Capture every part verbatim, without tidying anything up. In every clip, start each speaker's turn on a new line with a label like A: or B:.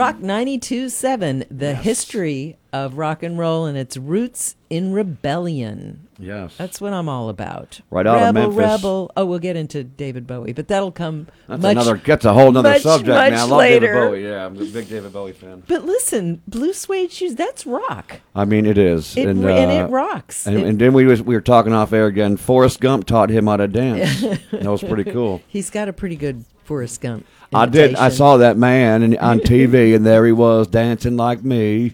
A: Rock ninety-two point seven, the
B: Yes.
A: history of rock and roll and its roots in rebellion.
B: Yes.
A: That's what I'm all about.
B: Right out of
A: rebel,
B: Memphis.
A: Rebel. Oh, we'll get into David Bowie, but that'll come
B: That's
A: much,
B: another. That's a whole nother
A: much,
B: subject,
A: much
B: man. I love
A: later.
B: David Bowie. Yeah, I'm a big David Bowie fan.
A: But listen, blue suede shoes, that's rock.
B: I mean, it is,
A: It,
B: and,
A: and
B: uh,
A: it rocks.
B: And,
A: It-
B: and then we was we were talking off air again. Forrest Gump taught him how to dance. That was pretty cool.
A: He's got a pretty good Forrest Gump
B: I did. I
A: imitation.
B: saw that man and, on T V, and there he was dancing like me.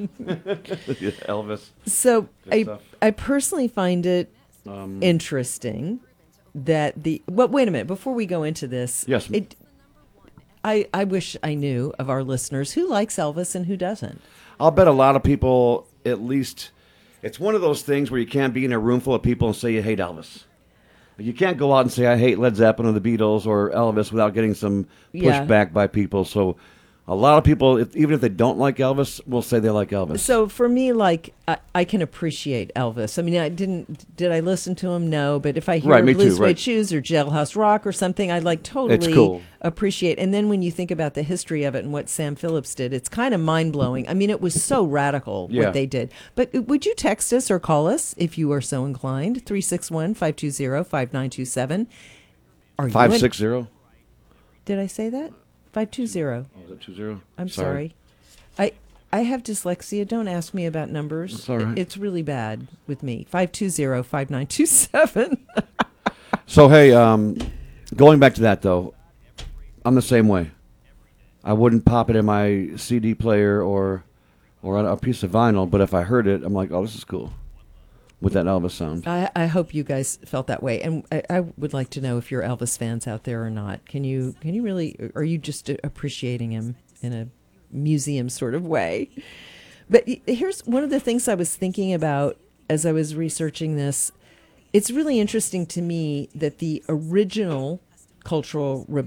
B: Elvis.
A: So
B: Good
A: I,
B: stuff.
A: I personally find it
B: Um,
A: interesting that the well wait a minute before we go into this.
B: Yes.
A: it, I I wish I knew of our listeners who likes Elvis and who doesn't.
B: I'll bet a lot of people, at least, it's one of those things where you can't be in a room full of people and say you hate Elvis. You can't go out and say I hate Led Zeppelin or the Beatles or Elvis without getting some
A: Yeah.
B: pushback by people. So a lot of people, if, even if they don't like Elvis, will say they like Elvis.
A: So for me, like I, I can appreciate Elvis. I mean, I didn't did I listen to him? No, but if I hear
B: Right, me
A: Blue
B: too,
A: Suede
B: right.
A: Shoes or Jailhouse Rock or something, I like totally
B: cool.
A: appreciate. And then when you think about the history of it and what Sam Phillips did, it's kind of mind blowing. I mean, it was so radical
B: Yeah.
A: what they did. But would you text us or call us if you are so inclined? three six one, five two zero, five nine two seven. Are you
B: Five
A: in-
B: six zero.
A: Did I say that? five two zero.
B: Oh, is it two zero?
A: I'm sorry. I I have dyslexia. Don't ask me about numbers.
B: That's all right.
A: It's really bad with me. five two zero, five nine two seven.
B: So hey, um, going back to that though, I'm the same way. I wouldn't pop it in my C D player or or on a piece of vinyl, but if I heard it, I'm like, oh, this is cool, with that Elvis sound.
A: I, I hope you guys felt that way, and I, I would like to know if you're Elvis fans out there or not. Can you can you really? Are you just appreciating him in a museum sort of way? But y- here's one of the things I was thinking about as I was researching this. It's really interesting to me that the original cultural